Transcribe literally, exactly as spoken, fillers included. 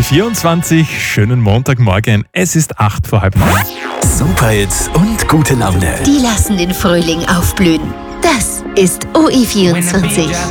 Die vierundzwanzig, schönen Montagmorgen. Es ist acht vor halb neun. Superhits und gute Laune. Die lassen den Frühling aufblühen. Das ist O E vierundzwanzig.